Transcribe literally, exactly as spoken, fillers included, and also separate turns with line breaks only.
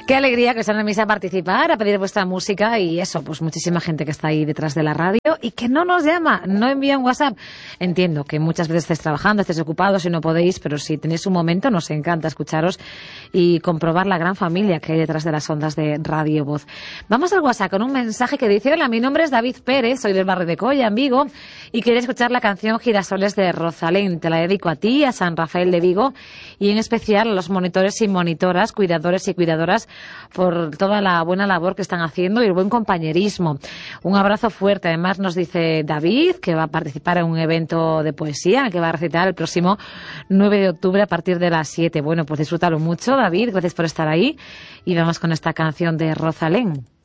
Qué alegría que os animéis a participar, a pedir vuestra música y eso, pues muchísima gente que está ahí detrás de la radio y que no nos llama, no envía un WhatsApp. Entiendo que muchas veces estéis trabajando, estéis ocupados y no podéis, pero si tenéis un momento nos encanta escucharos y comprobar la gran familia que hay detrás de las ondas de Radio Voz. Vamos al WhatsApp con un mensaje que dice: hola, mi nombre es David Pérez, soy del barrio de Colla, en Vigo, y quería escuchar la canción Girasoles de Rosalén. Te la dedico a ti, a San Rafael de Vigo y en especial a los monitores y monitoras, cuidadores y cuidadoras, por toda la buena labor que están haciendo y el buen compañerismo. Un abrazo fuerte. Además nos dice David que va a participar en un evento de poesía que va a recitar el próximo nueve de octubre a partir de las siete. Bueno, pues disfrútalo mucho, David. Gracias por estar ahí. Y vamos con esta canción de Rosalén.